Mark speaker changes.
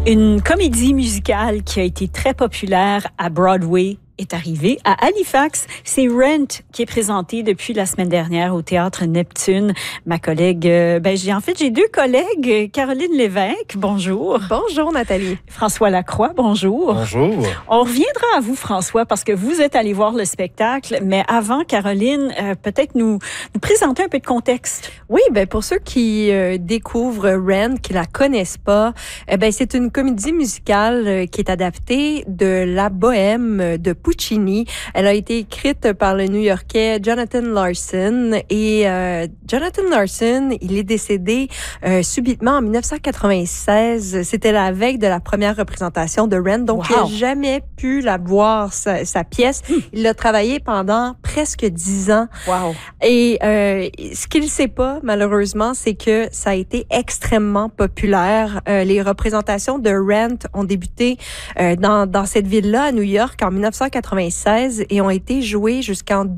Speaker 1: Une comédie musicale qui a été très populaire à Broadway est arrivée à Halifax. C'est Rent qui est présenté depuis la semaine dernière au Théâtre Neptune. Ma collègue, j'ai deux collègues. Caroline Lévesque, bonjour.
Speaker 2: Bonjour Nathalie.
Speaker 1: François Lacroix, bonjour.
Speaker 3: Bonjour.
Speaker 1: On reviendra à vous, François, parce que vous êtes allé voir le spectacle. Mais avant, Caroline, peut-être nous présenter un peu de contexte.
Speaker 2: Oui, pour ceux qui découvrent Rent, qui la connaissent pas, c'est une comédie musicale qui est adaptée de La Bohème de Puccini. Elle a été écrite par le New-Yorkais Jonathan Larson et Jonathan Larson, il est décédé subitement en 1996. C'était la veille de la première représentation de Rent, donc il n'a jamais pu la voir, sa pièce. Il l'a travaillé pendant presque 10 ans.
Speaker 1: Wow.
Speaker 2: Et ce qu'il ne sait pas, malheureusement, c'est que ça a été extrêmement populaire. Les représentations de Rent ont débuté dans cette ville-là, à New York, en 1996 et ont été jouées jusqu'en